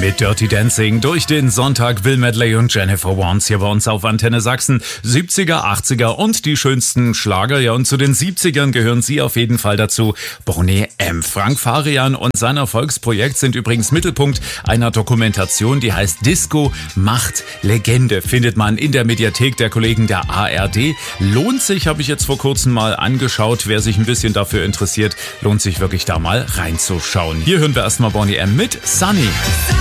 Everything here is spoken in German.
Mit Dirty Dancing durch den Sonntag Will Medley und Jennifer Warnes hier bei uns auf Antenne Sachsen. 70er, 80er und die schönsten Schlager. Ja, und zu den 70ern gehören Sie auf jeden Fall dazu. Boney M. Frank Farian und sein Erfolgsprojekt sind übrigens Mittelpunkt einer Dokumentation, die heißt Disco macht Legende. Findet man in der Mediathek der Kollegen der ARD. Lohnt sich, habe ich jetzt vor kurzem mal angeschaut. Wer sich ein bisschen dafür interessiert, lohnt sich wirklich da mal reinzuschauen. Hier hören wir erstmal Boney M. mit Sunny.